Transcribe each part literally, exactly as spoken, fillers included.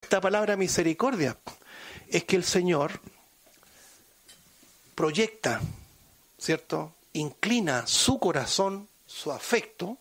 esta palabra misericordia? Es que el Señor proyecta, ¿cierto? Inclina su corazón, su afecto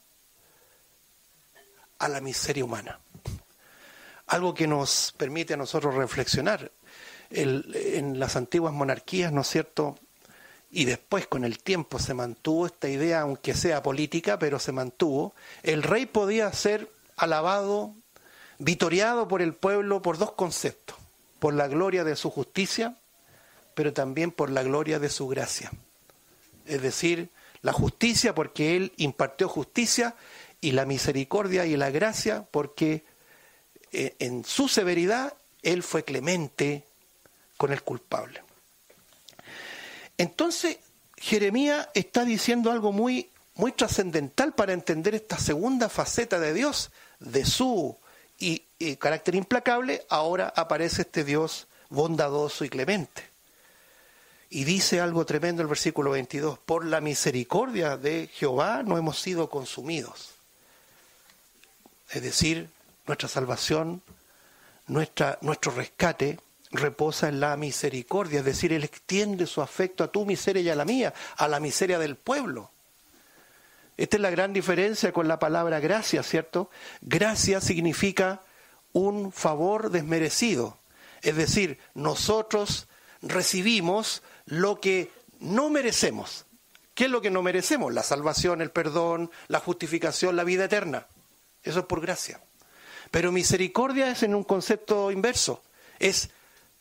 a la miseria humana. Algo que nos permite a nosotros reflexionar. El, en las antiguas monarquías, ¿no es cierto?, y después con el tiempo se mantuvo esta idea, aunque sea política, pero se mantuvo. El rey podía ser alabado, vitoriado por el pueblo por dos conceptos: por la gloria de su justicia, pero también por la gloria de su gracia. Es decir, la justicia porque él impartió justicia, y la misericordia y la gracia porque eh, en su severidad él fue clemente con el culpable. Entonces, Jeremías está diciendo algo muy, muy trascendental para entender esta segunda faceta de Dios, de su y, y carácter implacable. Ahora aparece este Dios bondadoso y clemente. Y dice algo tremendo el versículo veintidós: por la misericordia de Jehová no hemos sido consumidos. Es decir, nuestra salvación, nuestra, nuestro rescate reposa en la misericordia, es decir, Él extiende su afecto a tu miseria y a la mía, a la miseria del pueblo. Esta es la gran diferencia con la palabra gracia, ¿cierto? Gracia significa un favor desmerecido, es decir, nosotros recibimos lo que no merecemos. ¿Qué es lo que no merecemos? La salvación, el perdón, la justificación, la vida eterna. Eso es por gracia. Pero misericordia es en un concepto inverso, es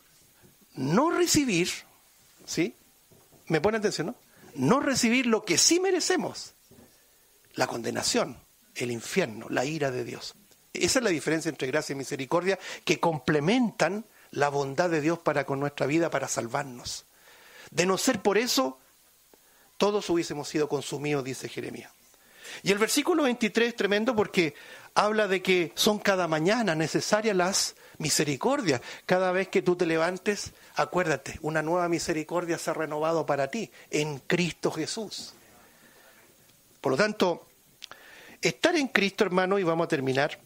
no recibir, ¿sí? ¿Me pone atención, no? No recibir lo que sí merecemos: la condenación, el infierno, la ira de Dios. Esa es la diferencia entre gracia y misericordia, que complementan la bondad de Dios para con nuestra vida, para salvarnos. De no ser por eso, todos hubiésemos sido consumidos, dice Jeremías. Y el versículo veintitrés es tremendo porque habla de que son cada mañana necesarias las misericordias. Cada vez que tú te levantes, acuérdate, una nueva misericordia se ha renovado para ti en Cristo Jesús. Por lo tanto, estar en Cristo, hermano, y vamos a terminar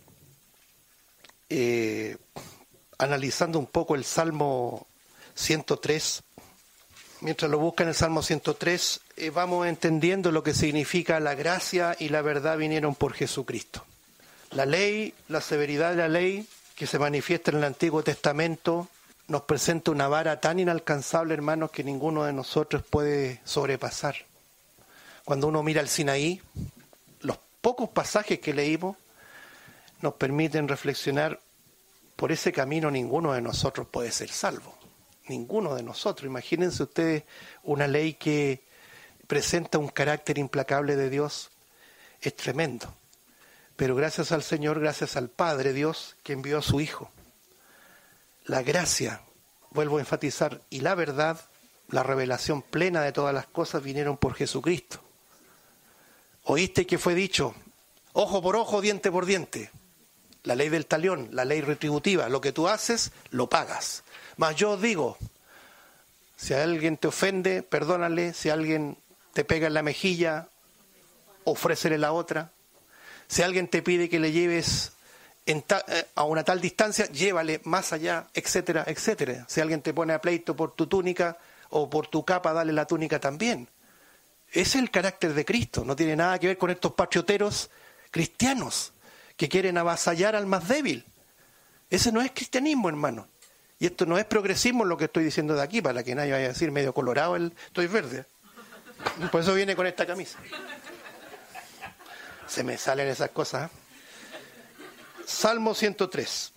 eh, analizando un poco el Salmo ciento tres. Mientras lo buscan el Salmo ciento tres, eh, vamos entendiendo lo que significa la gracia y la verdad vinieron por Jesucristo. La ley, la severidad de la ley que se manifiesta en el Antiguo Testamento nos presenta una vara tan inalcanzable, hermanos, que ninguno de nosotros puede sobrepasar. Cuando uno mira el Sinaí, los pocos pasajes que leímos nos permiten reflexionar: por ese camino ninguno de nosotros puede ser salvo. Ninguno de nosotros. Imagínense ustedes una ley que presenta un carácter implacable de Dios. Es tremendo. Pero gracias al Señor, gracias al Padre Dios que envió a su Hijo, la gracia, vuelvo a enfatizar, y la verdad, la revelación plena de todas las cosas vinieron por Jesucristo. Oíste que fue dicho: ojo por ojo, diente por diente. La ley del talión, la ley retributiva. Lo que tú haces, lo pagas. Mas yo os digo, si alguien te ofende, perdónale. Si alguien te pega en la mejilla, ofrécele la otra. Si alguien te pide que le lleves en ta, a una tal distancia, llévale más allá, etcétera, etcétera. Si alguien te pone a pleito por tu túnica o por tu capa, dale la túnica también. Ese es el carácter de Cristo. No tiene nada que ver con estos patrioteros cristianos que quieren avasallar al más débil. Ese no es cristianismo, hermano. Y esto no es progresismo lo que estoy diciendo de aquí, para que nadie vaya a decir medio colorado, el, estoy verde. Por eso viene con esta camisa. Se me salen esas cosas. ¿eh? Salmo ciento tres.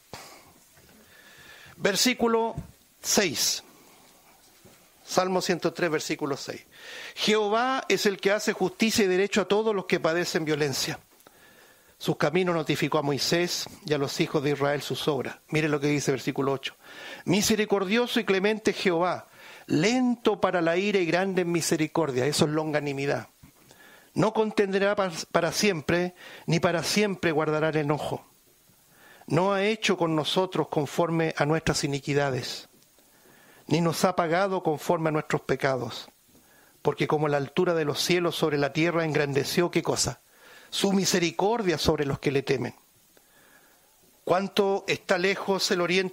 Versículo seis. Salmo ciento tres, versículo seis. Jehová es el que hace justicia y derecho a todos los que padecen violencia. Sus caminos notificó a Moisés y a los hijos de Israel sus obras. Mire lo que dice versículo ocho. Misericordioso y clemente Jehová, lento para la ira y grande en misericordia. Eso es longanimidad. No contenderá para siempre, ni para siempre guardará el enojo. No ha hecho con nosotros conforme a nuestras iniquidades, ni nos ha pagado conforme a nuestros pecados. Porque como la altura de los cielos sobre la tierra engrandeció, ¿qué cosa? Su misericordia sobre los que le temen. Cuánto está lejos el oriente